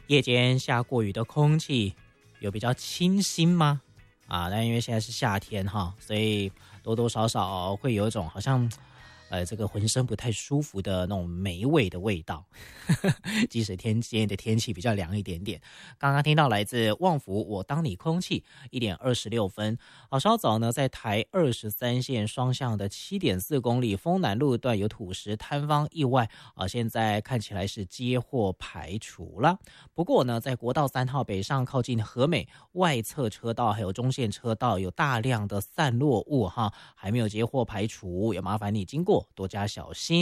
夜间下过雨的空气有比较清新吗？但因为现在是夏天哈，所以多多少少会有一种好像这个浑身不太舒服的那种霉味的味道。即使今天的天气比较凉一点点。刚刚听到来自旺福我当你空气1点26分。稍早呢，在台23线双向的7.4公里丰南路段有土石坍方意外现在看起来是接获排除了。不过呢，在国道3号北上靠近和美外侧车道还有中线车道有大量的散落物还没有接获排除，要麻烦你经过多加小心。